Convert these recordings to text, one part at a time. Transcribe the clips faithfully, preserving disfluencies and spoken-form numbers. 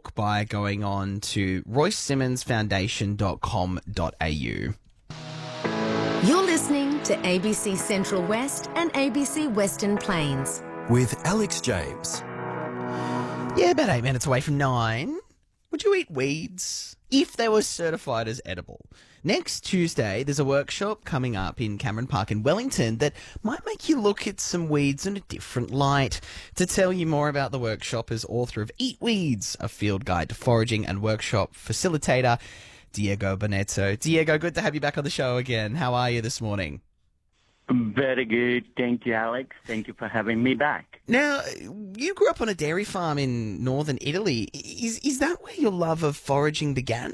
book by going on to royce simmons foundation dot com dot a u. You're listening to A B C Central West and A B C Western Plains. With Alex James. Yeah, about eight minutes away from nine. Would you eat weeds if they were certified as edible? Next Tuesday, there's a workshop coming up in Cameron Park in Wellington that might make you look at some weeds in a different light. To tell you more about the workshop is author of Eat Weeds, a field guide to foraging, and workshop facilitator, Diego Bonetto. Diego, good to have you back on the show again. How are you this morning? Very good. Thank you, Alex. Thank you for having me back. Now, you grew up on a dairy farm in northern Italy. Is is that where your love of foraging began?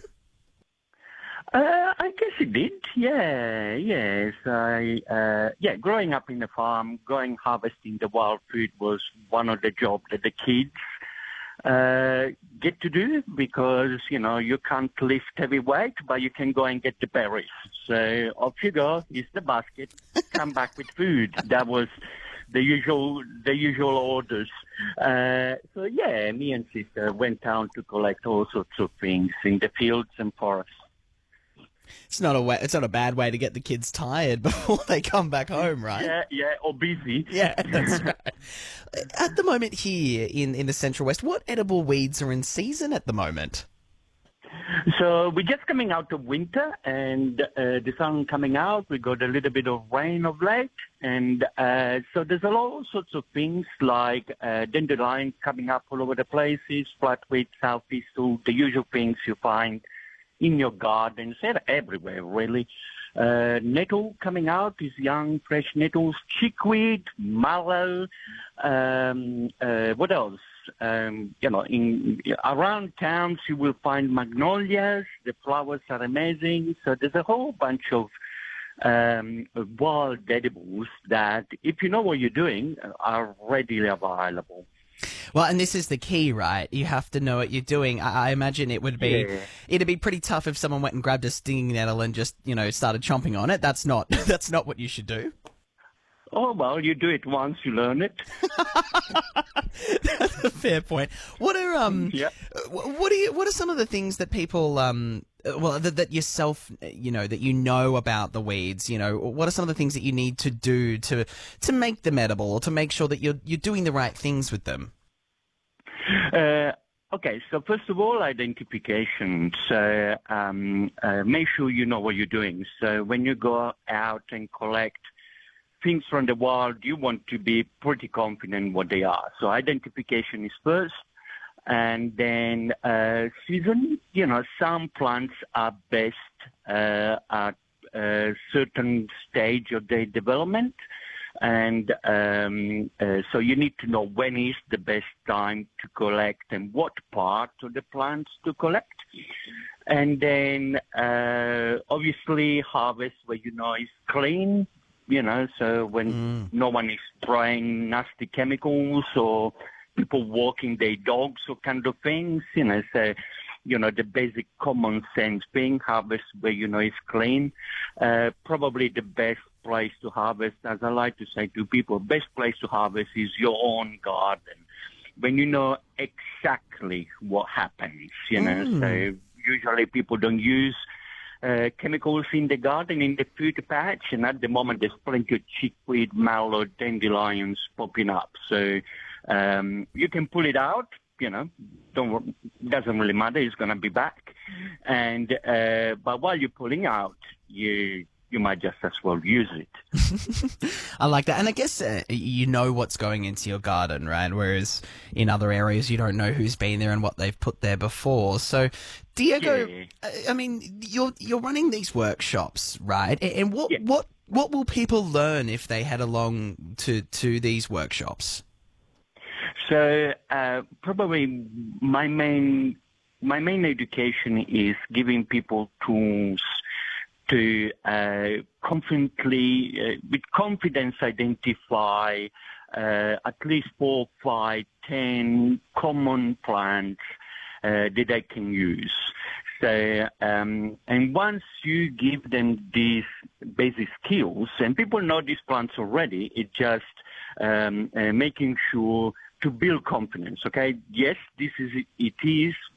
Uh, I guess it did. Yeah, yes. I uh, yeah, growing up in the farm, going harvesting the wild food was one of the jobs that the kids uh, get to do because, you know, you can't lift heavy weight, but you can go and get the berries. So off you go, use the basket, come back with food. That was the usual the usual orders. Uh, so, yeah, me and sister went down to collect all sorts of things in the fields and forests. It's not a way, it's not a bad way to get the kids tired before they come back home, right? Yeah, yeah, or busy. Yeah, that's right. At the moment here in, in the Central West, what edible weeds are in season at the moment? So we're just coming out of winter, and uh, the sun coming out. We got a little bit of rain of late, and uh, so there's a lot all sorts of things like uh, dandelion coming up all over the places, flatweed, southeast, all the usual things you find in your gardens, and everywhere really. Uh, nettle coming out is young, fresh nettles, chickweed, mallow. Um, uh, what else? Um, you know, in around towns you will find magnolias. The flowers are amazing. So there's a whole bunch of um, wild edibles that, if you know what you're doing, are readily available. Well, and this is the key, right? You have to know what you're doing. I, I imagine it would be, Yeah. it'd be pretty tough if someone went and grabbed a stinging nettle and just, you know, started chomping on it. That's not, that's not what you should do. Oh, well, you do it once, you learn it. That's a fair point. What are um, Yeah. wh- what are you, what are some of the things that people um, uh, well, that, that yourself, you know, that you know about the weeds? You know, what are some of the things that you need to do to to make them edible, or to make sure that you're you're doing the right things with them? Uh, okay, so first of all, identification. So um, uh, make sure you know what you're doing. So when you go out and collect things from the wild, you want to be pretty confident what they are. So identification is first, and then uh, season. You know, some plants are best uh, at a certain stage of their development. And um, uh, so you need to know when is the best time to collect and what part of the plants to collect. And then uh, obviously harvest where you know is clean, you know, so when Mm. no one is spraying nasty chemicals or people walking their dogs or kind of things, you know, so, you know, the basic common sense thing, harvest where you know is clean. Uh, probably the best place to harvest, as I like to say to people, best place to harvest is your own garden. When you know exactly what happens, you know, Mm. so usually people don't use uh, chemicals in the garden, in the food patch, and at the moment there's plenty of chickweed, mallow, dandelions popping up. So um, you can pull it out, you know, don't wor- doesn't really matter, it's going to be back. And uh, but while you're pulling out, you you might just as well use it. I like that. And I guess uh, you know what's going into your garden, right? Whereas in other areas, you don't know who's been there and what they've put there before. So, Diego, Yeah. I- I mean, you're you're running these workshops, right? A- And what Yeah. what what will people learn if they head along to to these workshops? So uh, probably my main my main education is giving people tools to uh, confidently, uh, with confidence, identify uh, at least four, five, ten common plants uh, that they can use. So, um, and once you give them these basic skills, and people know these plants already, it's just um, uh, making sure to build confidence. Okay, yes, this is it is